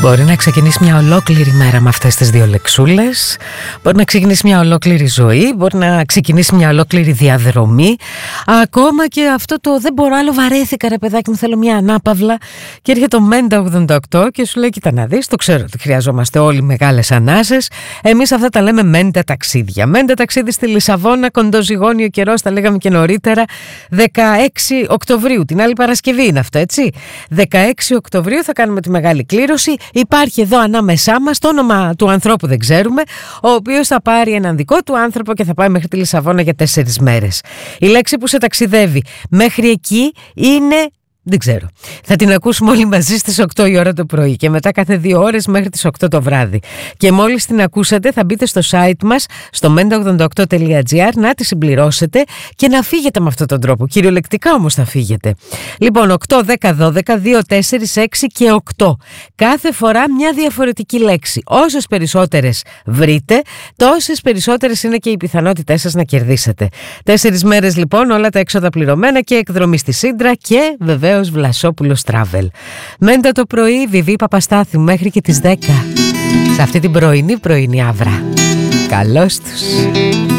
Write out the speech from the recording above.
Μπορεί να ξεκινήσει μια ολόκληρη μέρα με αυτές τις δύο λεξούλες. Μπορεί να ξεκινήσει μια ολόκληρη ζωή. Μπορεί να ξεκινήσει μια ολόκληρη διαδρομή. Ακόμα και αυτό το δεν μπορώ άλλο, βαρέθηκα ρε παιδάκι μου, θέλω μια ανάπαυλα. Και έρχεται το Μέντα 88 και σου λέει: κοίτα να δεις, το ξέρω ότι χρειαζόμαστε όλοι μεγάλες ανάσες. Εμείς αυτά τα λέμε Μέντα ταξίδια. Μέντα ταξίδι στη Λισαβόνα, κοντοζυγώνει ο καιρός, τα λέγαμε και νωρίτερα. 16 Οκτωβρίου, την άλλη Παρασκευή είναι αυτό, έτσι. 16 Οκτωβρίου θα κάνουμε τη μεγάλη κλήρωση. Υπάρχει εδώ ανάμεσά μας το όνομα του ανθρώπου, δεν ξέρουμε, ο οποίος θα πάρει έναν δικό του άνθρωπο και θα πάει μέχρι τη Λισαβόνα για 4 μέρες. Η λέξη που σε ταξιδεύει μέχρι εκεί είναι... δεν ξέρω. Θα την ακούσουμε όλοι μαζί στις 8 η ώρα το πρωί και μετά κάθε 2 ώρες μέχρι τις 8 το βράδυ. Και μόλις την ακούσατε θα μπείτε στο site μας, στο menta88.gr, να τη συμπληρώσετε και να φύγετε με αυτόν τον τρόπο. Κυριολεκτικά όμως θα φύγετε. Λοιπόν, 8, 10, 12, 2, 4, 6 και 8. Κάθε φορά μια διαφορετική λέξη. Όσες περισσότερες βρείτε, τόσες περισσότερες είναι και οι πιθανότητές σας να κερδίσετε. 4 μέρες λοιπόν, όλα τα έξοδα πληρωμένα και εκδρομή στη Σύντρα και βεβαίως Βλασόπουλος Travel. Μέντα το πρωί, Βιβί Παπαστάθη μέχρι και τις 10. Σε αυτή την πρωινή άβρα. Καλώς τους.